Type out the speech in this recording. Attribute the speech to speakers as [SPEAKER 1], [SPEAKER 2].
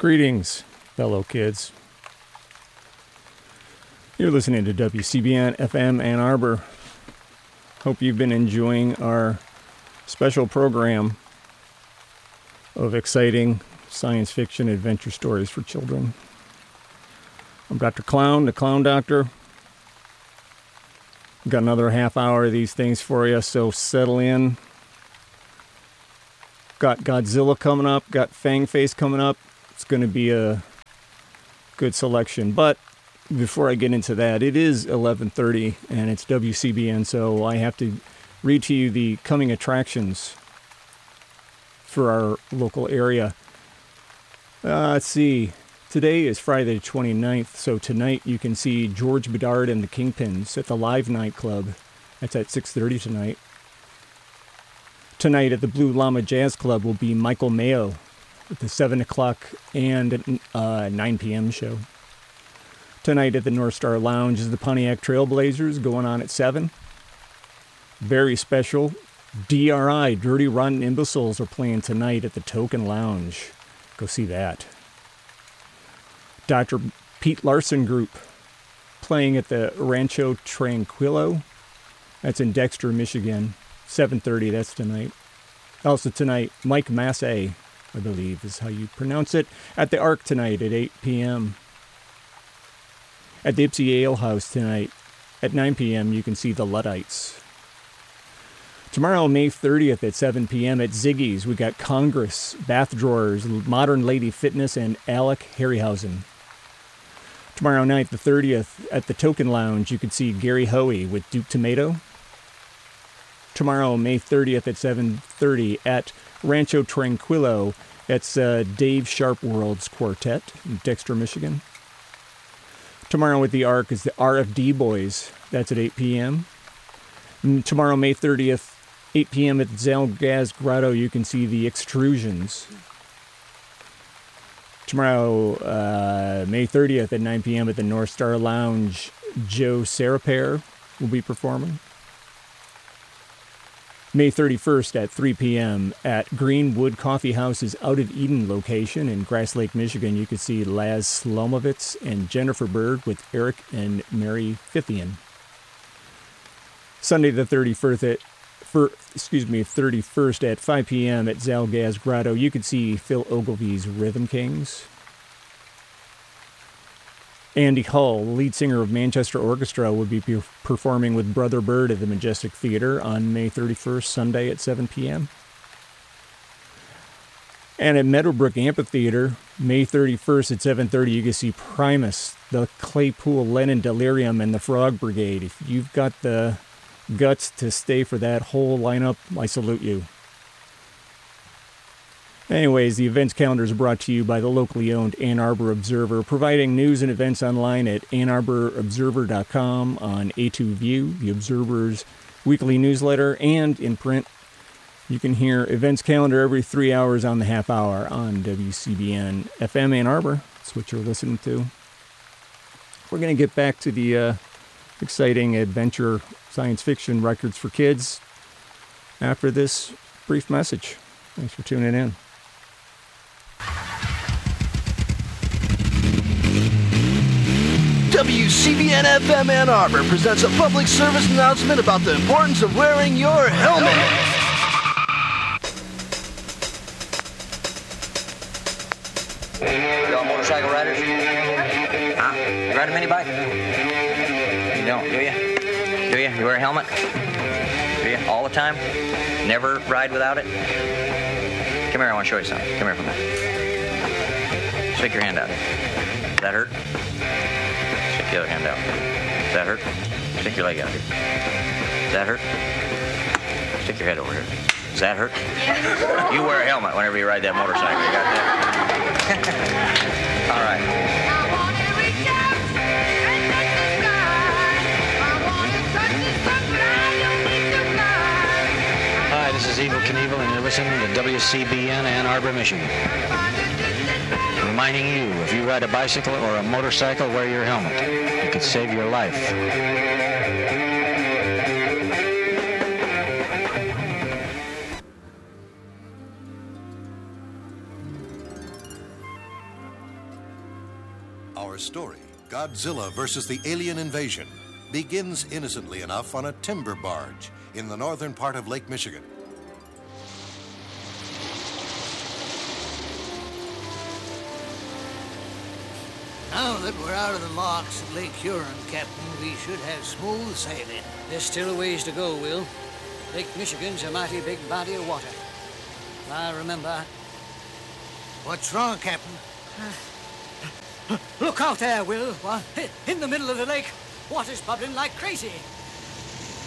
[SPEAKER 1] Greetings, fellow kids. You're listening to WCBN FM Ann Arbor. Hope you've been enjoying our special program of exciting science fiction adventure stories for children. I'm Dr. Clown, the Clown Doctor. Got another half hour of these things for you, so settle in. Got Godzilla coming up, got Fang Face coming up. It's going to be a good selection. But before I get into that, it is 11:30 and it's WCBN, so I have to read to you the coming attractions for our local area. Let's see. Today is Friday the 29th, so tonight you can see George Bedard and the Kingpins at the Live Nightclub. That's at 6:30 tonight. Tonight at the Blue Llama Jazz Club will be Michael Mayo at the 7 o'clock and 9 p.m. show. Tonight at the North Star Lounge is the Pontiac Trailblazers going on at 7. Very special. DRI, Dirty Rotten Imbeciles, are playing tonight at the Token Lounge. Go see that. Dr. Pete Larson Group playing at the Rancho Tranquilo. That's in Dexter, Michigan. 7:30, that's tonight. Also tonight, Mike Massey, I believe is how you pronounce it, at the Ark tonight at 8 p.m. At the Ipsy Ale House tonight at 9 p.m. you can see the Luddites. Tomorrow, May 30th at 7 p.m. at Ziggy's, we got Congress, Bath Drawers, Modern Lady Fitness, and Alec Harryhausen. Tomorrow night, the 30th, at the Token Lounge, you can see Gary Hoey with Duke Tomato. Tomorrow, May 30th at 7:30 at Rancho Tranquilo, that's Dave Sharpworld's Quartet in Dexter, Michigan. Tomorrow at the Ark is the RFD Boys. That's at 8 p.m. And tomorrow, May 30th, 8 p.m. at the Zalgaz Grotto, you can see the Extrusions. Tomorrow, May 30th at 9 p.m. at the North Star Lounge, Joe Sarapair will be performing. May 31st at 3 p.m. at Greenwood Coffee House's Out of Eden location in Grass Lake, Michigan, you can see Laz Slomovitz and Jennifer Bird with Eric and Mary Fithian. Sunday the 31st at 5 p.m. at Zalgaz Grotto, you can see Phil Ogilvy's Rhythm Kings. Andy Hull, lead singer of Manchester Orchestra, will be performing with Brother Bird at the Majestic Theater on May 31st, Sunday at 7 p.m. And at Meadowbrook Amphitheater, May 31st at 7:30, you can see Primus, the Claypool Lennon Delirium, and the Frog Brigade. If you've got the guts to stay for that whole lineup, I salute you. Anyways, the events calendar is brought to you by the locally owned Ann Arbor Observer, providing news and events online at AnnArborObserver.com, on A2View, the Observer's weekly newsletter, and in print. You can hear events calendar every 3 hours on the half hour on WCBN FM Ann Arbor. That's what you're listening to. We're going to get back to the exciting adventure science fiction records for kids after this brief message. Thanks for tuning in.
[SPEAKER 2] WCBN FM Ann Arbor presents a public service announcement about the importance of wearing your helmet.
[SPEAKER 3] Y'all motorcycle riders? Huh? You ride a mini bike? You don't, do you? Do you? You wear a helmet? Do you? All the time? Never ride without it? Come here, I want to show you something. Come here for a minute. Stick your hand out. Does that hurt? Stick the other hand out. Does that hurt? Stick your leg out here. Does that hurt? Stick your head over here. Does that hurt? You wear a helmet whenever you ride that motorcycle. You got that? All right.
[SPEAKER 4] Hi, this is Evel Knievel, and you're listening to WCBN Ann Arbor, Michigan. Reminding you, if you ride a bicycle or a motorcycle, wear your helmet. It could save your life.
[SPEAKER 5] Our story, Godzilla versus the Alien Invasion, begins innocently enough on a timber barge in the northern part of Lake Michigan.
[SPEAKER 6] Now that we're out of the locks of Lake Huron, Captain, we should have smooth sailing.
[SPEAKER 7] There's still a ways to go, Will. Lake Michigan's a mighty big body of water. I remember.
[SPEAKER 6] What's wrong, Captain?
[SPEAKER 7] Look out there, Will. In the middle of the lake, water's bubbling like crazy.